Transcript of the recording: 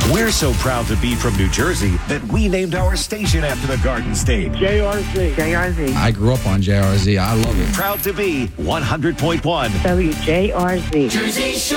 We're so proud to be from New Jersey that we named our station after the Garden State. JRZ. I grew up on JRZ. I love it. Proud to be 100.1 WJRZ. Jersey Shore.